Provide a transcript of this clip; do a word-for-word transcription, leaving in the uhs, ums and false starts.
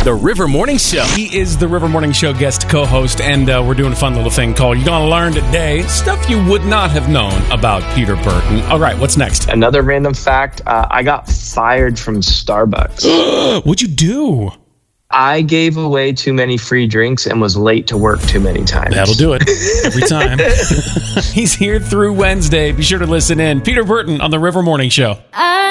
The River Morning Show. He is the River Morning Show guest co-host, and uh, we're doing a fun little thing called You're Gonna Learn Today. Stuff you would not have known about Peter Burton. All right, what's next? Another random fact, uh, I got fired from Starbucks. What'd you do? I gave away too many free drinks and was late to work too many times. That'll do it every time. He's here through Wednesday. Be sure to listen in. Peter Burton on the River Morning Show. I